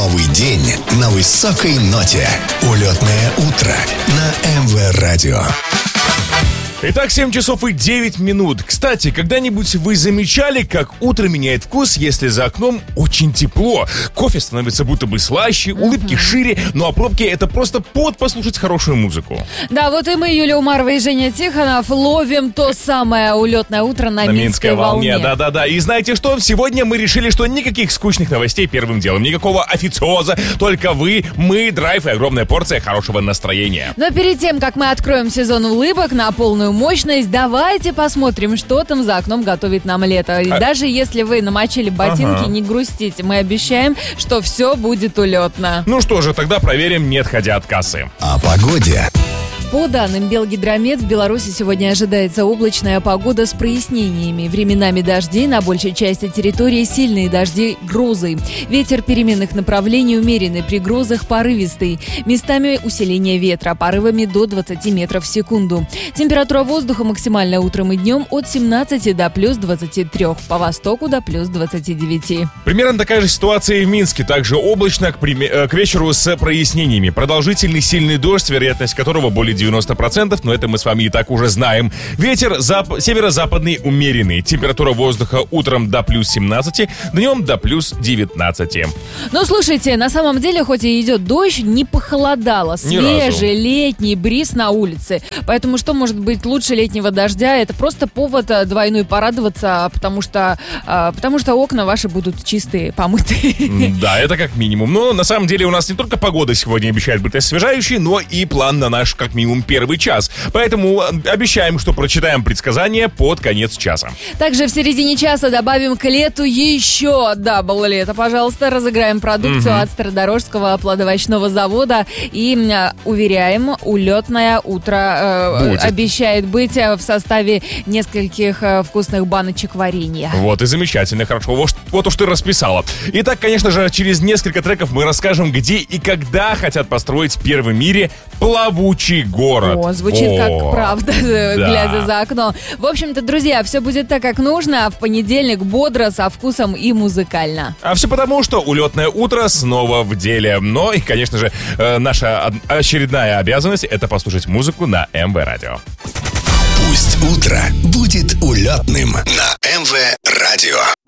Новый день на высокой ноте. Улетное утро на МВ Радио. Итак, 7 часов и 9 минут. Кстати, когда-нибудь вы замечали, как утро меняет вкус, если за окном очень тепло? Кофе становится будто бы слаще, улыбки шире, ну а пробки — это просто повод послушать хорошую музыку. Да, вот и мы, Юлия Умарова и Женя Тихонов, ловим то самое улетное утро на Минской волне. Да-да-да. И знаете что? Сегодня мы решили, что никаких скучных новостей первым делом, никакого официоза, только вы, мы, драйв и огромная порция хорошего настроения. Но перед тем, как мы откроем сезон улыбок на полную мощность, давайте посмотрим, что там за окном готовит нам лето. И даже если вы намочили ботинки, не грустите. Мы обещаем, что все будет улетно. Ну что же, тогда проверим, не отходя от кассы. О погоде. По данным Белгидромет, в Беларуси сегодня ожидается облачная погода с прояснениями. Временами дожди, на большей части территории сильные дожди, грозы. Ветер переменных направлений умеренный, при грозах порывистый. Местами усиление ветра, порывами до 20 метров в секунду. Температура воздуха максимальная утром и днем от 17 до плюс 23, по востоку до плюс 29. Примерно такая же ситуация и в Минске. Также облачно к вечеру с прояснениями. Продолжительный сильный дождь, вероятность которого более 90%, но это мы с вами и так уже знаем. Ветер северо-западный умеренный. Температура воздуха утром до плюс 17, днем до плюс 19. Ну, слушайте, на самом деле, хоть и идет дождь, не похолодало. Свежий летний бриз на улице. Поэтому что может быть лучше летнего дождя? Это просто повод двойной порадоваться, потому что окна ваши будут чистые, помытые. Да, это как минимум. Но на самом деле у нас не только погода сегодня обещает быть освежающей, но и план на наш как минимум первый час. Поэтому обещаем, что прочитаем предсказания под конец часа. Также в середине часа добавим к лету еще дабл лето. Пожалуйста, разыграем продукцию от Стародорожского плодовочного завода. И уверяем, улетное утро обещает быть в составе нескольких вкусных баночек варенья. Вот и замечательно, хорошо. Вот уж ты расписала. Итак, конечно же, через несколько треков мы расскажем, где и когда хотят построить первый в мире плавучий город. О, звучит как правда, глядя за окно. В общем-то, друзья, все будет так, как нужно. В понедельник бодро, со вкусом и музыкально. А все потому, что улетное утро снова в деле. Но и, конечно же, наша очередная обязанность — это послушать музыку на МВ Радио. Пусть утро будет улетным на МВ Радио.